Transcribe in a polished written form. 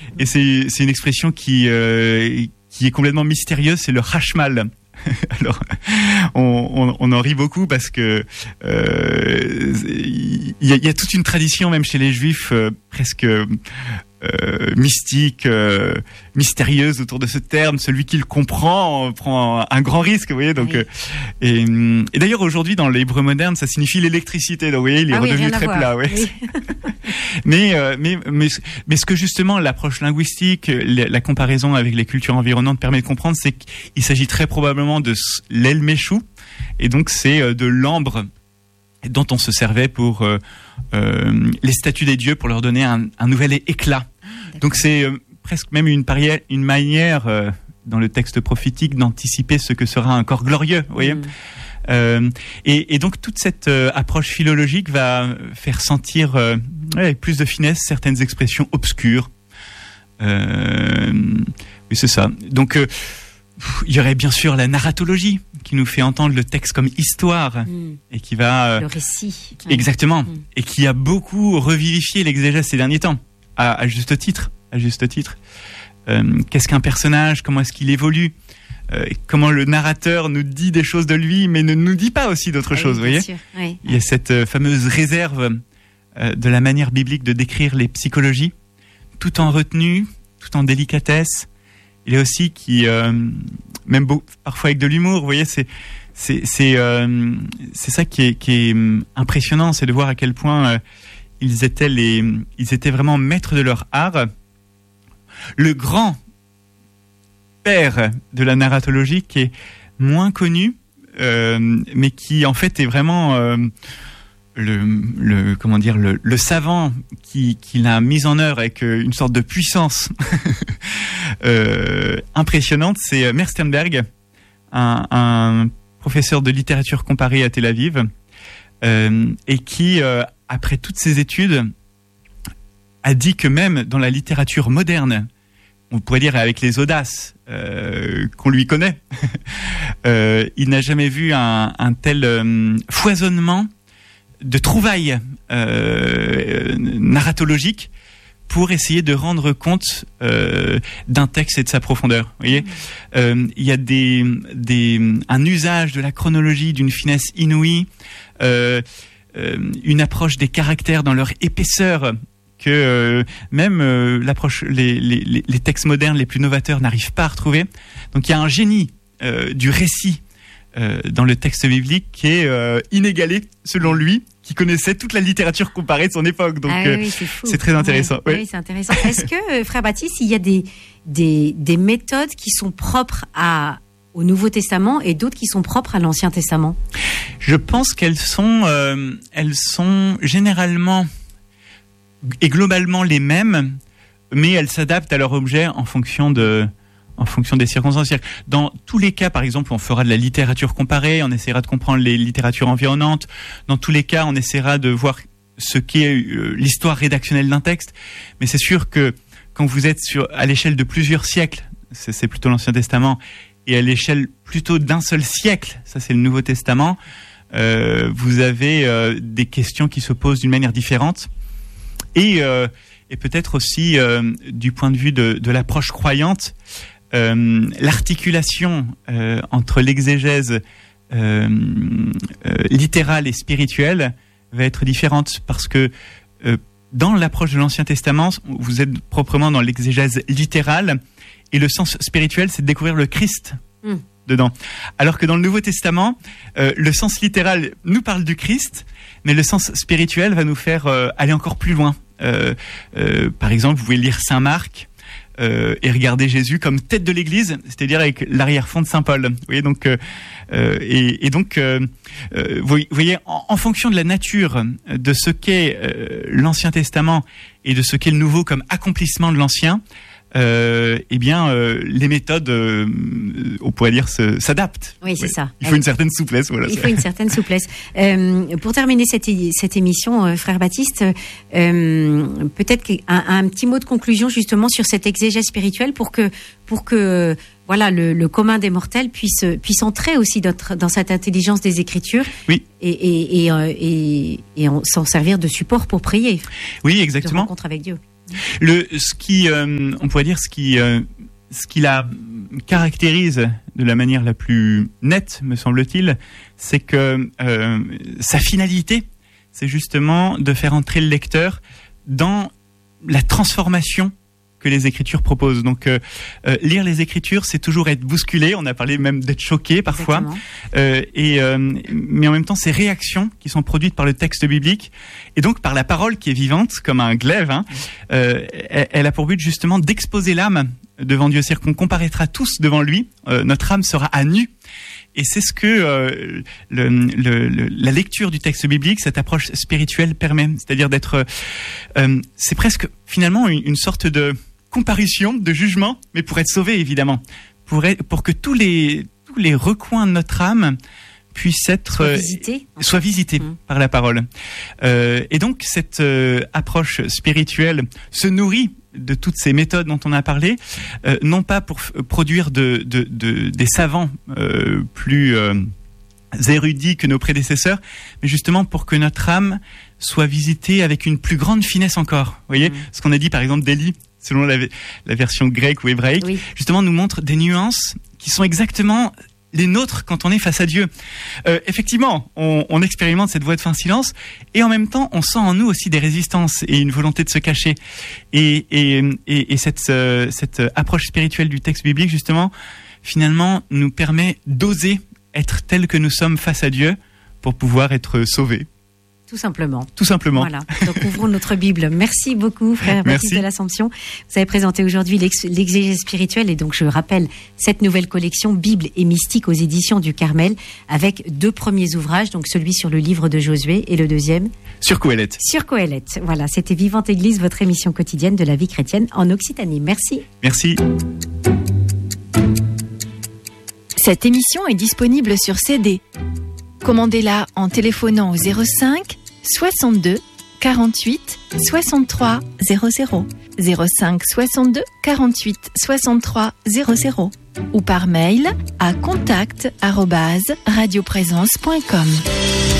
Et c'est une expression qui est complètement mystérieuse, c'est le hashmal. Alors, on en rit beaucoup parce que il y a toute une tradition, même chez les Juifs, presque mystique, mystérieuse autour de ce terme. Celui qui le comprend prend un grand risque, vous voyez. Donc, et d'ailleurs aujourd'hui dans l'hébreu moderne, ça signifie l'électricité. Donc, vous voyez, il est redevenu très plat. Ouais. Oui. mais ce que justement l'approche linguistique, la comparaison avec les cultures environnantes permet de comprendre, c'est qu'il s'agit très probablement de l'elméchou, et donc c'est de l'ambre dont on se servait pour les statues des dieux, pour leur donner un nouvel éclat. D'accord. Donc c'est presque même une manière dans le texte prophétique d'anticiper ce que sera un corps glorieux, vous voyez. Et donc toute cette approche philologique va faire sentir avec plus de finesse certaines expressions obscures. Oui, c'est ça. Donc il y aurait bien sûr la narratologie qui nous fait entendre le texte comme histoire et qui va le récit. Exactement. Et qui a beaucoup revivifié l'exégèse ces derniers temps, à juste titre. Qu'est-ce qu'un personnage? Comment est-ce qu'il évolue? Comment le narrateur nous dit des choses de lui, mais ne nous dit pas aussi d'autres choses, vous voyez. Oui. Il y a cette fameuse réserve de la manière biblique de décrire les psychologies, tout en retenue, tout en délicatesse. Il y a aussi qui, même parfois avec de l'humour, vous voyez, c'est ça qui est impressionnant, c'est de voir à quel point ils étaient vraiment maîtres de leur art. Le grand père de la narratologie qui est moins connu, mais qui en fait est vraiment le savant qui l'a mis en œuvre avec une sorte de puissance impressionnante, c'est Meir Sternberg, un professeur de littérature comparée à Tel Aviv, et qui, après toutes ses études, a dit que même dans la littérature moderne, on pourrait dire avec les audaces qu'on lui connaît, il n'a jamais vu un tel foisonnement de trouvailles narratologiques pour essayer de rendre compte d'un texte et de sa profondeur. Vous voyez, il y a un usage de la chronologie d'une finesse inouïe, une approche des caractères dans leur épaisseur que même les textes modernes les plus novateurs n'arrivent pas à retrouver. Donc il y a un génie du récit dans le texte biblique qui est inégalé selon lui, qui connaissait toute la littérature comparée de son époque. Donc c'est très intéressant. Oui, c'est intéressant. Est-ce que, frère Baptiste, il y a des méthodes qui sont propres au Nouveau Testament et d'autres qui sont propres à l'Ancien Testament? Je pense qu'elles sont généralement et globalement les mêmes, mais elles s'adaptent à leur objet en fonction des circonstances. Dans tous les cas, par exemple, on fera de la littérature comparée, on essaiera de comprendre les littératures environnantes. Dans tous les cas, on essaiera de voir ce qu'est l'histoire rédactionnelle d'un texte. Mais c'est sûr que quand vous êtes à l'échelle de plusieurs siècles, c'est plutôt l'Ancien Testament, et à l'échelle plutôt d'un seul siècle, ça c'est le Nouveau Testament, vous avez des questions qui se posent d'une manière différente. Et peut-être aussi, du point de vue de l'approche croyante, l'articulation entre l'exégèse littérale et spirituelle va être différente, parce que dans l'approche de l'Ancien Testament, vous êtes proprement dans l'exégèse littérale, et le sens spirituel, c'est de découvrir le Christ dedans. Alors que dans le Nouveau Testament, le sens littéral nous parle du Christ, mais le sens spirituel va nous faire aller encore plus loin. Par exemple, vous pouvez lire Saint Marc et regarder Jésus comme tête de l'Église, c'est-à-dire avec l'arrière-fond de Saint Paul. Vous voyez, donc, vous voyez, en fonction de la nature de ce qu'est l'Ancien Testament et de ce qu'est le Nouveau comme accomplissement de l'Ancien, les méthodes, on pourrait dire, s'adaptent. Oui, c'est ça. Il faut une certaine souplesse. Voilà. Il faut une certaine souplesse. Pour terminer cette émission, frère Baptiste, peut-être un petit mot de conclusion justement sur cette exégèse spirituelle pour que voilà, le commun des mortels puisse entrer aussi dans cette intelligence des Écritures. Oui. Et s'en servir de support pour prier. Oui, exactement. De rencontre avec Dieu. On pourrait dire ce qui la caractérise de la manière la plus nette, me semble-t-il, c'est que sa finalité, c'est justement de faire entrer le lecteur dans la transformation que les Écritures proposent. Donc, lire les Écritures, c'est toujours être bousculé. On a parlé même d'être choqué parfois. Mais en même temps, ces réactions qui sont produites par le texte biblique et donc par la parole qui est vivante, comme un glaive, elle a pour but justement d'exposer l'âme devant Dieu. C'est-à-dire qu'on comparaîtra tous devant lui. Notre âme sera à nu. Et c'est ce que la lecture du texte biblique, cette approche spirituelle permet. C'est-à-dire d'être... c'est presque finalement une sorte de comparution, de jugement, mais pour être sauvé évidemment. Pour que tous les recoins de notre âme puissent être... Soient visités par la parole. Et donc cette approche spirituelle se nourrit de toutes ces méthodes dont on a parlé, non pas pour produire des savants plus érudits que nos prédécesseurs, mais justement pour que notre âme soit visitée avec une plus grande finesse encore. Vous voyez, ce qu'on a dit par exemple d'Élie, selon la version grecque ou hébraïque, justement nous montre des nuances qui sont exactement les nôtres quand on est face à Dieu. Effectivement, on expérimente cette voie de fin silence et en même temps, on sent en nous aussi des résistances et une volonté de se cacher. Et cette approche spirituelle du texte biblique, justement, finalement, nous permet d'oser être tels que nous sommes face à Dieu pour pouvoir être sauvés. Tout simplement. Tout simplement. Voilà. Donc, ouvrons notre Bible. Merci beaucoup, frère Baptiste de l'Assomption. Vous avez présenté aujourd'hui l'exégèse spirituelle et donc, je rappelle, cette nouvelle collection Bible et mystique aux éditions du Carmel avec 2 premiers ouvrages, donc celui sur le livre de Josué et le deuxième sur Qoéleth. Sur Qoéleth. Voilà. C'était Vivante Église, votre émission quotidienne de la vie chrétienne en Occitanie. Merci. Merci. Cette émission est disponible sur CD. Commandez-la en téléphonant au 05 62 48 63 00 05 62 48 63 00 ou par mail à contact@radioprésence.com.